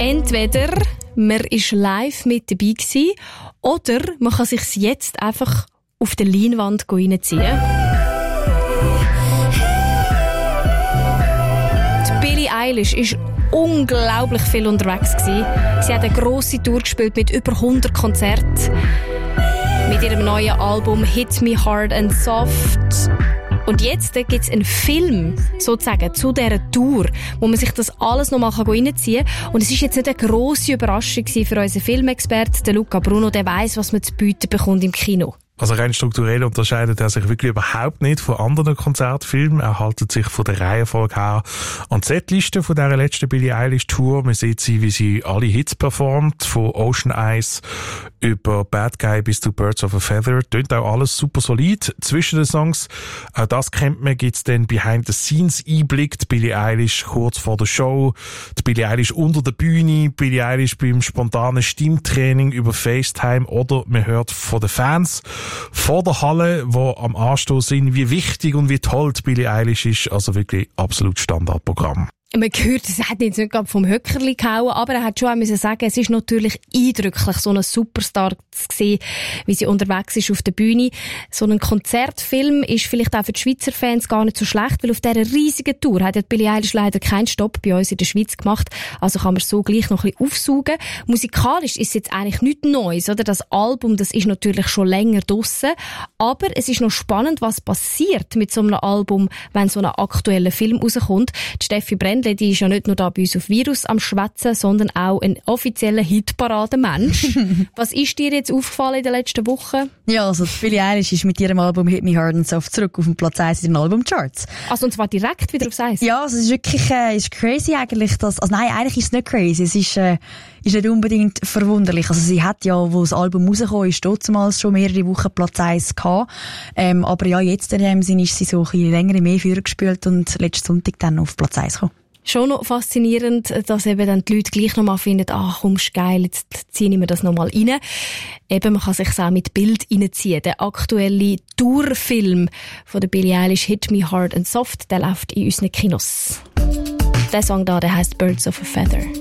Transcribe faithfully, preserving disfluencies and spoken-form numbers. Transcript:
Entweder man war live mit dabei gewesen, oder man kann sich jetzt einfach auf der Leinwand reinziehen. Die Billie Eilish ist unglaublich viel unterwegs gewesen. Sie hat eine grosse Tour gespielt mit über hundert Konzerten. Mit ihrem neuen Album «Hit Me Hard and Soft». Und jetzt gibt es einen Film, sozusagen, zu dieser Tour, wo man sich das alles nochmal reinziehen kann. Und es ist jetzt nicht eine grosse Überraschung für unseren Filmexperten, den Luca Bruno, der weiss, was man zu bieten bekommt im Kino. Also rein strukturell unterscheidet er sich wirklich überhaupt nicht von anderen Konzertfilmen. Er haltet sich von der Reihenfolge her an die Setliste von dieser letzten Billie Eilish Tour. Man sieht sie, wie sie alle Hits performt, von Ocean Eyes über Bad Guy bis zu Birds of a Feather. Tönt auch alles super solid zwischen den Songs. Auch das kennt man, gibt's dann Behind-the-Scenes-Einblick. Die Billie Eilish kurz vor der Show, die Billie Eilish unter der Bühne, Billie Eilish beim spontanen Stimmtraining über FaceTime oder man hört von den Fans vor der Halle, die am Anstoß sind, wie wichtig und wie toll die Billie Eilish ist. Also wirklich absolut Standardprogramm. Man hört, es hat jetzt nicht gerade vom Höckerli gehauen, aber er hat schon auch müssen sagen, es ist natürlich eindrücklich, so einen Superstar zu sehen, wie sie unterwegs ist auf der Bühne. So ein Konzertfilm ist vielleicht auch für die Schweizer Fans gar nicht so schlecht, weil auf dieser riesigen Tour hat ja Billie Eilish leider keinen Stopp bei uns in der Schweiz gemacht, also kann man so gleich noch ein bisschen aufsaugen. Musikalisch ist es jetzt eigentlich nichts Neues, oder? Das Album, das ist natürlich schon länger draussen, aber es ist noch spannend, was passiert mit so einem Album, wenn so ein aktueller Film rauskommt. Die Steffi Brenn, die ist ja nicht nur da bei uns auf Virus am Schwätzen, sondern auch ein offizieller Hitparaden-Mensch. Was ist dir jetzt aufgefallen in den letzten Wochen? Ja, also Billie Eilish ist mit ihrem Album «Hit Me Hard and Soft» zurück auf den Platz eins in den Albumcharts. Also und zwar direkt wieder aufs eins? Ja, also es ist wirklich äh, ist crazy eigentlich. Dass, also nein, eigentlich ist es nicht crazy. Es ist, äh, ist nicht unbedingt verwunderlich. Also sie hat ja, wo das Album rausgekommen ist, damals schon mehrere Wochen Platz eins gehabt. Ähm, aber ja, jetzt in dem Sinn ist sie so ein bisschen länger mehr Führer gespielt und letzten Sonntag dann auf Platz eins gekommen. Schon noch faszinierend, dass eben dann die Leute gleich nochmal finden, ach komm, ist geil, jetzt ziehe ich mir das nochmal rein. Eben, man kann sich auch mit Bild reinziehen. Der aktuelle Tourfilm von der Billie Eilish «Hit Me Hard and Soft», der läuft in unseren Kinos. Der Song da, der heisst «Birds of a Feather».